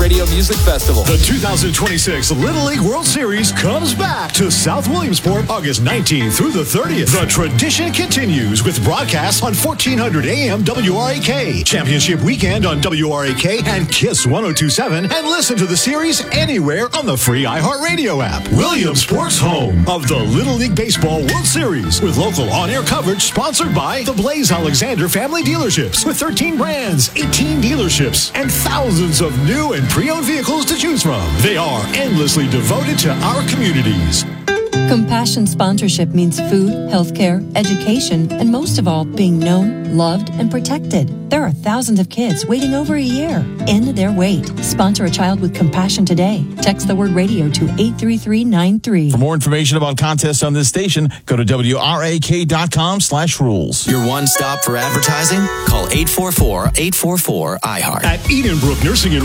Radio Music Festival. The 2026 Little League World Series comes back to South Williamsport August 19th through the 30th. The tradition continues with broadcasts on 1400 AM WRAK, Championship Weekend on WRAK and KISS 1027, and listen to the series anywhere on the free iHeartRadio app. Williamsport's home of the Little League Baseball World Series with local on-air coverage sponsored by the Blaze Alexander Family Dealerships with 13 brands, 18 dealerships, and thousands of new and pre-owned vehicles to choose from. They are endlessly devoted to our communities. Compassion sponsorship means food, healthcare, education, and most of all, being known, loved, and protected. There are thousands of kids waiting over a year. End their wait. Sponsor a child with compassion today. Text the word radio to 83393. For more information about contests on this station, go to WRAK.com/rules. Your one stop for advertising? Call 844-844-iHeart. At Edenbrook Nursing and